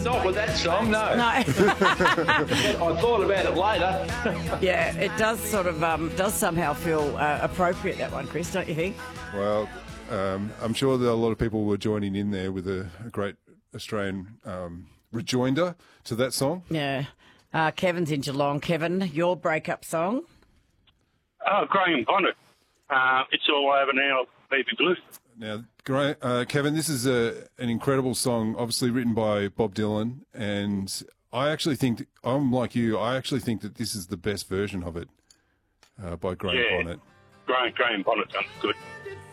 Not with that song, no. No. I thought about it later. Yeah, it does sort of does somehow feel appropriate, that one, Chris, don't you think? Well, I'm sure that a lot of people were joining in there with a great Australian rejoinder to that song. Yeah. Kevin's in Geelong. Kevin, your breakup song? Oh, Graham Bonnet. It's all over now, Baby Blue. Now, Kevin, this is an incredible song, obviously written by Bob Dylan, and I actually think, I'm like you, I actually think that this is the best version of it by Graham Bonnet. Graham Bonnet done good.